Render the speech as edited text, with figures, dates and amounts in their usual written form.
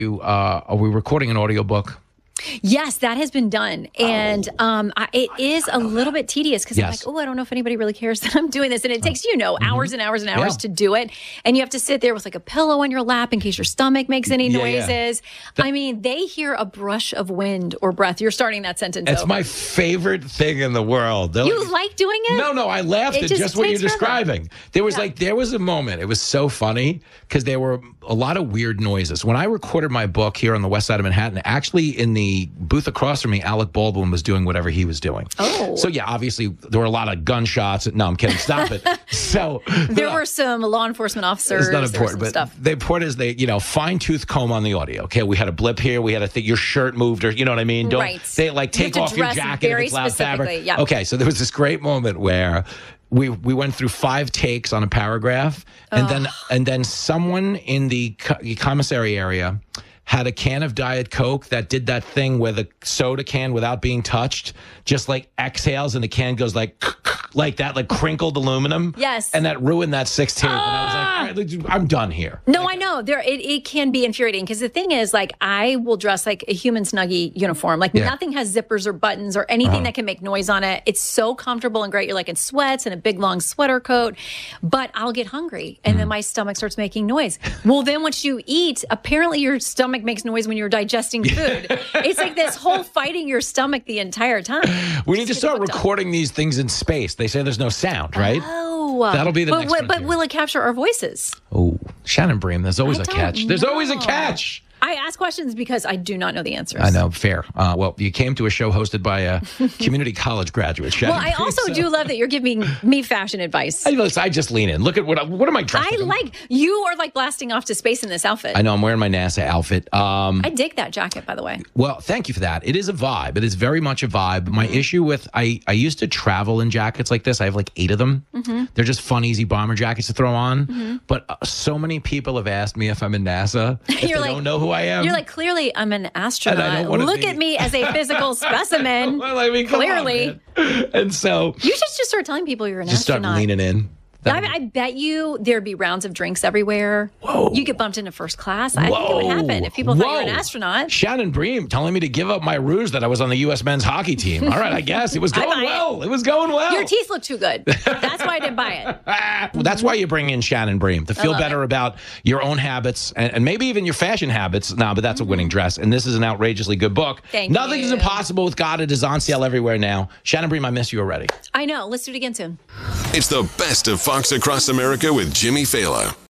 Are we recording an audiobook? Yes, that has been done. And it is a little bit tedious because I'm like, I don't know if anybody really cares that I'm doing this. And it takes, hours and hours and hours to do it. And you have to sit there with like a pillow on your lap in case your stomach makes any noises. I mean, they hear a brush of wind or breath. You're starting that sentence It's over. my favorite thing in the world. You like doing it? No, I laughed at just what you're describing. There was there was a moment. It was so funny because there were a lot of weird noises. When I recorded my book here on the west side of Manhattan, actually in the booth across from me, Alec Baldwin was doing whatever he was doing. Oh. So, obviously, there were a lot of gunshots. No, I'm kidding. Stop it. So there were some law enforcement officers. It's not important, but stuff. The important is they, fine-tooth comb on the audio. Okay, we had a blip here. We had a thing. Your shirt moved, or you know what I mean? They take off your jacket if it's loud fabric. Yeah. Okay, so there was this great moment where we went through 5 takes on a paragraph, and then someone in the commissary area had a can of Diet Coke that did that thing where the soda can, without being touched, just like exhales and the can goes like that, like crinkled aluminum. Yes. And that ruined that 6 tape. And I was like, all right, I'm done here. No, I know. It can be infuriating because the thing is, like, I will dress like a human Snuggie uniform. Like, nothing has zippers or buttons or anything that can make noise on it. It's so comfortable and great. You're like in sweats and a big long sweater coat. But I'll get hungry and then my stomach starts making noise. Well, then once you eat, apparently your stomach makes noise when you're digesting food. It's like this whole fighting your stomach the entire time. We need to start recording these things in space. They say there's no sound, right? Oh. That'll be the next one. But will it capture our voices? Oh, Shannon Bream, there's always a catch. There's always a catch. I ask questions because I do not know the answers. I know, fair. Well, you came to a show hosted by a community college graduate, Shannon. Well, I also do love that you're giving me fashion advice. I just lean in. Look at what am I dressing? You are like blasting off to space in this outfit. I know, I'm wearing my NASA outfit. I dig that jacket, by the way. Well, thank you for that. It is a vibe. It is very much a vibe. My issue with, I used to travel in jackets like this. I have like 8 of them. They're just fun, easy bomber jackets to throw on. But so many people have asked me if I'm in NASA. If they don't know who I am. You're like, clearly I'm an astronaut. Look at me as a physical specimen. Well, I mean, clearly. And so you should just start telling people you're an astronaut. Start leaning in. I bet you there'd be rounds of drinks everywhere. Whoa. You get bumped into first class. I think it would happen if people thought you were an astronaut. Shannon Bream telling me to give up my ruse that I was on the U.S. men's hockey team. All right, I guess. It was going well. It was going well. Your teeth look too good. That's why I didn't buy it. Well, that's why you bring in Shannon Bream, to feel better about your own habits and maybe even your fashion habits. No, but that's a winning dress. And this is an outrageously good book. Nothing is impossible with God. It is on sale everywhere now. Shannon Bream, I miss you already. I know. Let's do it again soon. It's the best of Fox Across America with Jimmy Fallon.